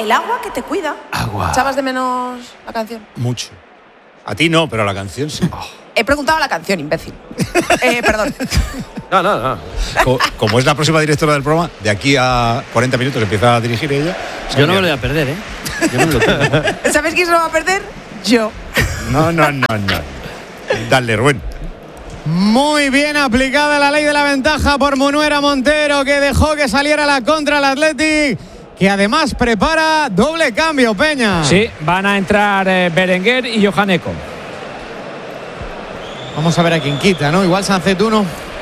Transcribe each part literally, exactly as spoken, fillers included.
el agua que te cuida. Agua. ¿Echabas de menos la canción? Mucho. A ti no, pero a la canción sí. Oh. He preguntado la canción, imbécil. eh, perdón. No, no, no. Co- Como es la próxima directora del programa, de aquí a cuarenta minutos empieza a dirigir ella. Yo no me lo voy a perder, ¿eh? Yo no me lo pierdo. ¿Sabes quién se lo va a perder? Yo. No, no, no, no. Dale, Rubén. Muy bien aplicada la ley de la ventaja por Munuera Montero, que dejó que saliera la contra el Athletic, que además prepara doble cambio, Peña. Sí, van a entrar eh, Berenguer y Johaneko. Vamos a ver a quién quita, ¿no? Igual Sancet uno.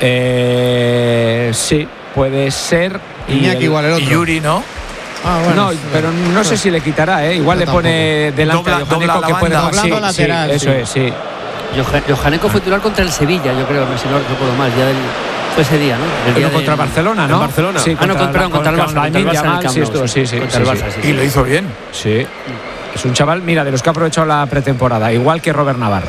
Eh, sí, puede ser. Iñaki el, igual el otro. Y Yuri, ¿no? Ah, bueno, no, pero no sé si le quitará, ¿eh? Igual Yo le pone delante Dobla- a Johaneko, dobla la que puede banda. sí, Doblando sí, lateral, eso sí. es, sí. Johan- Johaneko fue titular contra el Sevilla, yo creo, si no recuerdo mal. Ya del, fue ese día, ¿no? El día Pero contra de, Barcelona, ¿no? en Barcelona. Sí, Ah, no, con- perdón, contra el Barça, la contra el Lamine Barça en el Yamal, Camp sí, Nou, estuvo, sí, sí, contra sí, el sí. Barça, sí. Y lo hizo bien. Sí. Es un chaval, mira, de los que ha aprovechado la pretemporada, igual que Robert Navarro.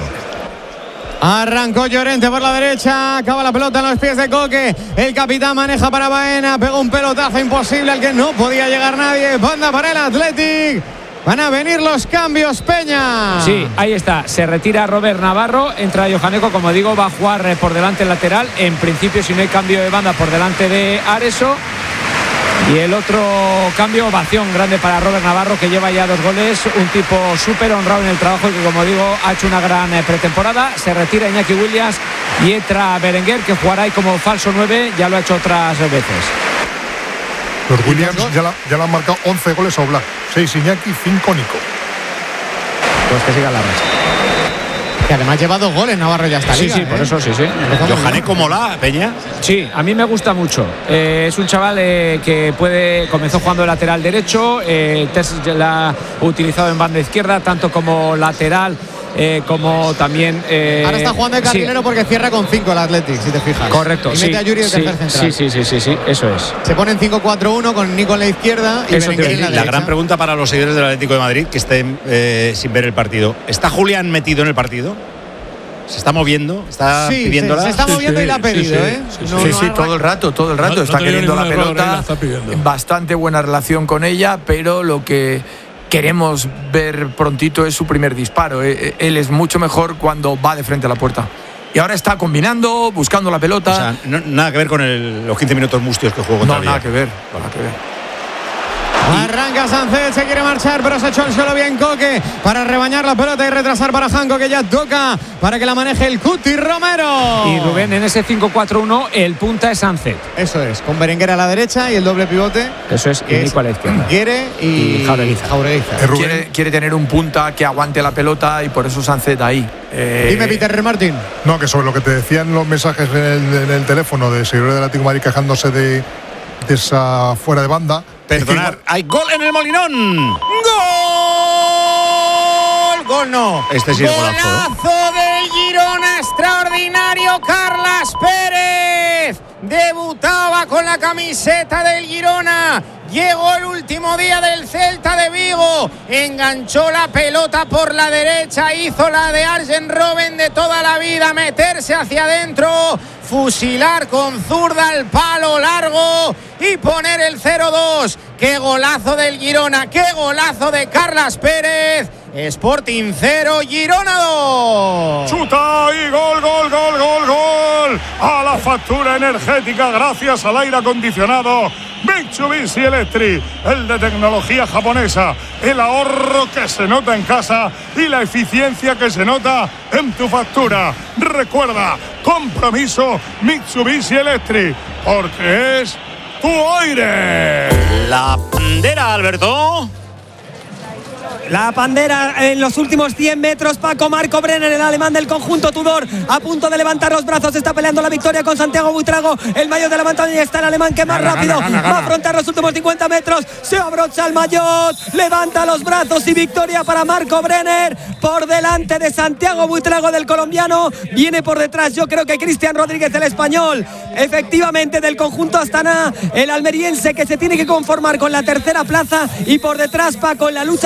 Arrancó Llorente por la derecha, acaba la pelota en los pies de Coque. El capitán maneja para Baena, pegó un pelotazo imposible al que no podía llegar nadie. Banda para el Athletic. Van a venir los cambios, Peña. Sí, ahí está. Se retira Robert Navarro, entra Johaneko, como digo, va a jugar eh, por delante el lateral. En principio, si no hay cambio de banda, por delante de Areso. Y el otro cambio, ovación grande para Robert Navarro, que lleva ya dos goles, un tipo súper honrado en el trabajo y que, como digo, ha hecho una gran eh, pretemporada. Se retira Iñaki Williams y entra Berenguer, que jugará ahí como falso nueve, ya lo ha hecho otras veces. Los Williams ya, la, ya le han marcado once goles a Oblak. seis Iñaki, cinco Nico. Pues que siga la racha. Que además lleva dos goles Navarro ya está. Sí, liga, sí, ¿eh? por eso sí, sí. Johaneko mola, Peña. Sí, a mí me gusta mucho. Eh, es un chaval eh, que puede comenzó jugando de lateral derecho, eh, Tess la ha utilizado en banda izquierda, tanto como lateral eh, como también. Eh, Ahora está jugando de carrilero sí. porque cierra con cinco el Athletic, si te fijas. Correcto, y sí. mete a Yuri de sí, tercer central. sí, sí, sí, sí, sí, eso es. Se pone en cinco cuatro uno con Nico en la izquierda y Eso te Berenguer en iba la a La derecha. gran pregunta para los seguidores del Atlético de Madrid que estén eh, sin ver el partido. ¿Está Julián metido en el partido? ¿Se está moviendo? ¿Está Sí, pidiéndola? se, se está Sí, moviendo sí, y la ha pedido, sí, sí, ¿eh? sí, sí. No, sí, no sí, ha- todo el rato, todo el rato. No- está no tenía queriendo la ningún error, él la pelota. está pidiendo. Bastante buena relación con ella, pero lo que queremos ver prontito es su primer disparo. Eh, Él es mucho mejor cuando va de frente a la puerta. Y ahora está combinando, buscando la pelota. O sea, no- nada que ver con el- los quince minutos mustios que jugó contra no, el nada Villar. que ver, nada que ver. Arranca Sánchez, se quiere marchar, pero se echó el suelo bien Coque para rebañar la pelota y retrasar para Janko, que ya toca para que la maneje el Cuti Romero. Y Rubén, en ese cinco cuatro uno, el punta es Sánchez. Eso es, con Berenguer a la derecha y el doble pivote. Eso es, y que es Nico a la izquierda. Guere y, Y Jaureguiza. Jaureguiza. Eh, Rubén, Quiere, quiere tener un punta que aguante la pelota y por eso Sánchez ahí. Eh, Dime, Peter Martín. no, que sobre lo que te decían los mensajes en el, en el teléfono de seguidores del Atlético de Madrid quejándose de, de esa fuera de banda. Perdonar, hay gol en el Molinón. ¡Gol! ¡Gol no! Este sí es golazo, ¿eh? ¡Golazo del Girona! ¡Extraordinario! ¡Carlas Pérez! Debutaba con la camiseta del Girona. Llegó el último día del Celta de Vigo. Enganchó la pelota por la derecha. Hizo la de Arjen Robben de toda la vida. Meterse hacia adentro. Fusilar con zurda al palo largo. Y poner el cero dos. ¡Qué golazo del Girona! ¡Qué golazo de Carlas Pérez! Sporting cero, Girona dos. Chuta y gol, gol, gol, gol, gol. A la factura energética gracias al aire acondicionado Mitsubishi Electric, el de tecnología japonesa, el ahorro que se nota en casa y la eficiencia que se nota en tu factura. Recuerda, compromiso Mitsubishi Electric, porque es tu aire. La bandera, Alberto. La bandera en los últimos cien metros. Paco Marco Brenner, el alemán del conjunto Tudor, a punto de levantar los brazos. Está peleando la victoria con Santiago Buitrago, el maillot de la montaña. Y está el alemán que más Gana, rápido gana, gana, va a gana. afrontar los últimos cincuenta metros. Se abrocha el maillot, levanta los brazos y victoria para Marco Brenner por delante de Santiago Buitrago, del colombiano. Viene por detrás, yo creo que Cristian Rodríguez, el español, efectivamente del conjunto Astana, el almeriense, que se tiene que conformar con la tercera plaza. Y por detrás Paco en la lucha por la general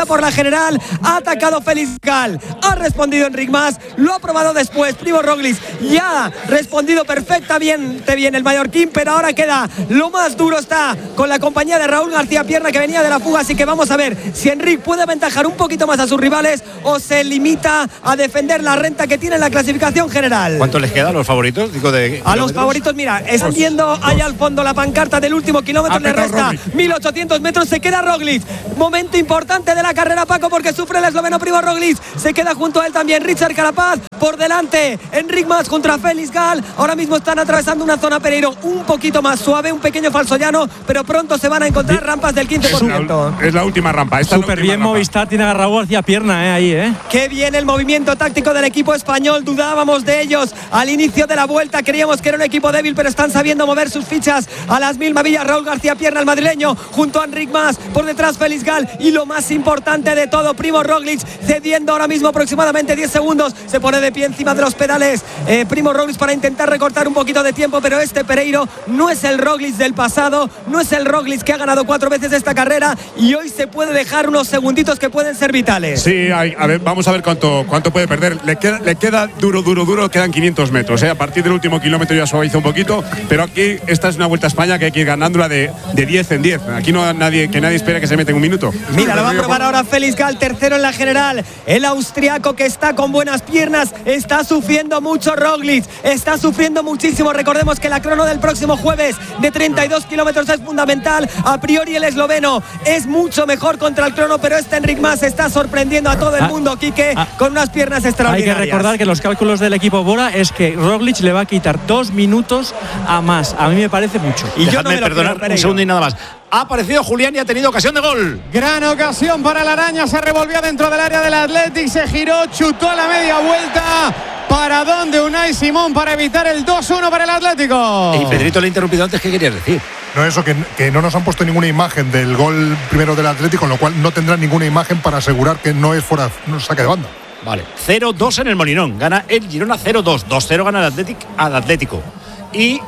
general. Ha atacado Félix Gall, ha respondido Enric Mas, lo ha probado después Primo Roglic, ya ha respondido perfectamente bien el mallorquín, pero ahora queda lo más duro, está con la compañía de Raúl García Pierna, que venía de la fuga, así que vamos a ver si Enric puede aventajar un poquito más a sus rivales o se limita a defender la renta que tiene en la clasificación general. ¿Cuánto les queda a los favoritos? Digo, de a los favoritos, mira, están viendo allá al fondo la pancarta del último kilómetro, le resta mil ochocientos metros, se queda Roglic. Momento importante de la carrera, Paco, porque sufre el esloveno Primo Roglic, se queda junto a él también Richard Carapaz, por delante Enric Mas contra Félix Gall. Ahora mismo están atravesando una zona, Pereiro, un poquito más suave, un pequeño falso llano, pero pronto se van a encontrar rampas del quince por ciento. Es la última rampa. Súper bien rampa. Movistar tiene a Raúl García Pierna eh, ahí, ¿eh? Qué bien el movimiento táctico del equipo español, dudábamos de ellos al inicio de la vuelta, creíamos que era un equipo débil, pero están sabiendo mover sus fichas a las mil maravillas. Raúl García Pierna, el madrileño, junto a Enric Mas, por detrás Félix Gall y lo más importante de todo, Primo Roglic, cediendo ahora mismo aproximadamente diez segundos, se pone de pie encima de los pedales eh, Primo Roglic para intentar recortar un poquito de tiempo, pero este Pereiro no es el Roglic del pasado, no es el Roglic que ha ganado cuatro veces esta carrera y hoy se puede dejar unos segunditos que pueden ser vitales. Sí, hay, a ver, vamos a ver cuánto, cuánto puede perder. Le queda, le queda duro, duro, duro, quedan quinientos metros. ¿eh? A partir del último kilómetro ya suaviza un poquito, pero aquí esta es una Vuelta a España que hay que ir ganándola de, de diez en diez. Aquí no nadie, que nadie espera que se meta en un minuto. Mira, lo va a probar ahora Félix Gall, tercero en la general. El austriaco que está con buenas piernas, está sufriendo mucho Roglic, está sufriendo muchísimo. Recordemos que la crono del próximo jueves de treinta y dos kilómetros es fundamental. A priori el esloveno es mucho mejor contra el crono, pero este Enric Mas está sorprendiendo a todo el mundo, Quique, ah, con unas piernas extraordinarias. Hay que recordar que los cálculos del equipo Bora es que Roglic le va a quitar dos minutos a Mas. A mí me parece mucho. Y Dejadme yo no me perdonar creo, un segundo y nada más. Ha aparecido Julián y ha tenido ocasión de gol. Gran ocasión para la araña, se revolvió dentro del área del Athletic, se giró, chutó a la media vuelta. ¿Para dónde Unai Simón para evitar el dos uno para el Atlético? Y Pedrito le ha interrumpido antes, ¿qué querías decir? No, eso, que, que no nos han puesto ninguna imagen del gol primero del Atlético, con lo cual no tendrán ninguna imagen para asegurar que no es fuera, no saque de banda. Vale, cero dos en el Molinón, gana el Girona cero dos, dos cero gana el Athletic al Atlético. Y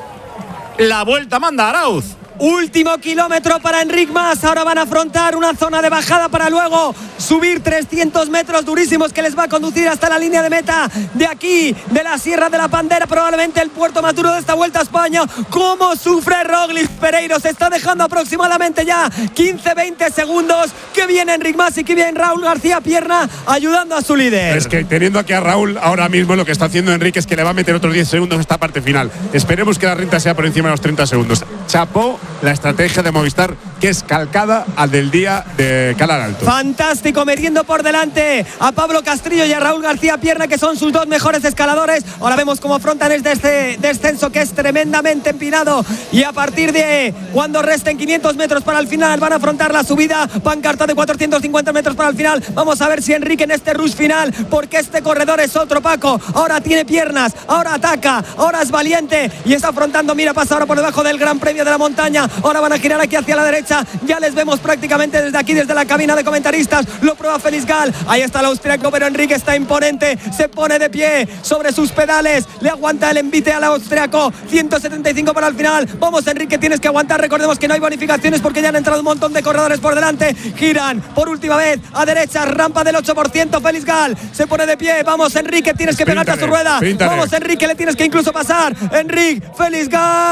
la vuelta manda Arauz. Último kilómetro para Enric Mas. Ahora van a afrontar una zona de bajada para luego subir trescientos metros durísimos que les va a conducir hasta la línea de meta de aquí, de la Sierra de la Pandera, probablemente el puerto más duro de esta Vuelta a España. ¿Cómo sufre Roglic? Pereiro se está dejando aproximadamente ya quince veinte segundos. Que viene Enric Mas y que viene Raúl García Pierna ayudando a su líder. Es que teniendo aquí a Raúl ahora mismo, lo que está haciendo Enrique es que le va a meter otros diez segundos en esta parte final. Esperemos que la renta sea por encima de los treinta segundos. Chapó la estrategia de Movistar, que es calcada al del día de Calar Alto. Fantástico, metiendo por delante a Pablo Castrillo y a Raúl García Pierna, que son sus dos mejores escaladores. Ahora vemos cómo afrontan este descenso que es tremendamente empinado, y a partir de cuando resten quinientos metros para el final van a afrontar la subida. Pancarta de cuatrocientos cincuenta metros para el final. Vamos a ver si Enrique en este rush final, porque este corredor es otro, Paco. Ahora tiene piernas, ahora ataca, ahora es valiente y está afrontando. Mira, pasa ahora por debajo del Gran Premio de la Montaña. Ahora van a girar aquí hacia la derecha. Ya les vemos prácticamente desde aquí, desde la cabina de comentaristas. Lo prueba Félix Gall. Ahí está el austriaco, pero Enrique está imponente. Se pone de pie sobre sus pedales. Le aguanta el envite al austriaco. ciento setenta y cinco para el final. Vamos, Enrique, tienes que aguantar. Recordemos que no hay bonificaciones porque ya han entrado un montón de corredores por delante. Giran por última vez a derecha. Rampa del ocho por ciento. Félix Gall se pone de pie. Vamos, Enrique, tienes que pegarte a su rueda. Píntale. Vamos, Enrique, le tienes que incluso pasar. Enrique, Félix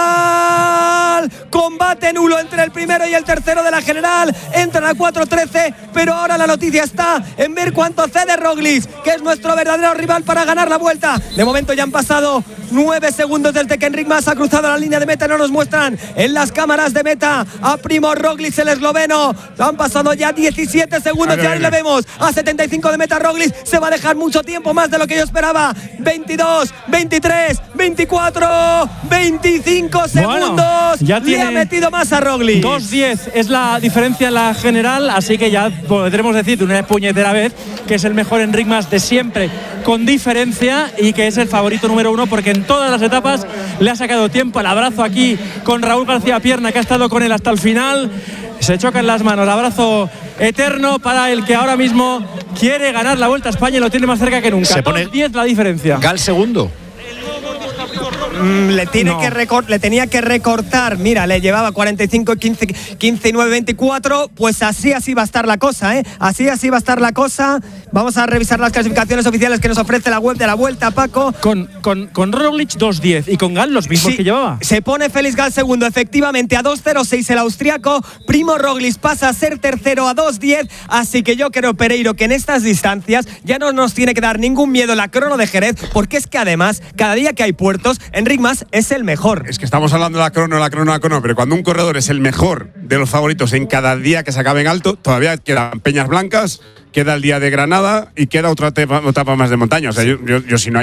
Gall. Combate nulo entre el primero y el tercero de la general. Entran a cuatro trece, pero ahora la noticia está en ver cuánto cede Roglic, que es nuestro verdadero rival para ganar la vuelta. De momento ya han pasado nueve segundos desde que Enric Mas ha cruzado la línea de meta. No nos muestran en las cámaras de meta a Primo Roglic, el esloveno. Han pasado ya diecisiete segundos y ahora le vemos a setenta y cinco de meta. Roglic se va a dejar mucho tiempo, más de lo que yo esperaba. veintidós, veintitrés, veinticuatro, veinticinco segundos. Bueno, ya le tiene ha metido más a Roglic. dos diez es la diferencia en la general, así que ya podremos decir de una puñetera vez que es el mejor Enric Mas de siempre, con diferencia, y que es el favorito número uno porque en todas las etapas le ha sacado tiempo. El abrazo aquí con Raúl García Pierna, que ha estado con él hasta el final. Se chocan las manos, abrazo eterno para el que ahora mismo quiere ganar la Vuelta a España y lo tiene más cerca que nunca. Se pone dos diez la diferencia. Gall segundo. Mm, le, tiene No. que recor- le tenía que recortar. Mira, le llevaba cuarenta y cinco, quince, quince y nueve, veinticuatro. Pues así, así va a estar la cosa, ¿eh? Así, así va a estar la cosa. Vamos a revisar las clasificaciones oficiales que nos ofrece la web de la Vuelta, Paco. Con, con, con Roglic dos diez y con Gal los mismos Sí, que llevaba. Se pone Félix Gal segundo, efectivamente, a dos cero seis el austriaco. Primo Roglic pasa a ser tercero a dos diez. Así que yo creo, Pereiro, que en estas distancias ya no nos tiene que dar ningún miedo la crono de Jerez, porque es que además, cada día que hay puertos, Enric Mas es el mejor. Es que estamos hablando de la crono, la crono, la crono, pero cuando un corredor es el mejor de los favoritos en cada día que se acabe en alto, todavía quedan Peñas Blancas, queda el día de Granada y queda otra etapa, etapa más de montaña. O sea, yo, yo, yo si no hay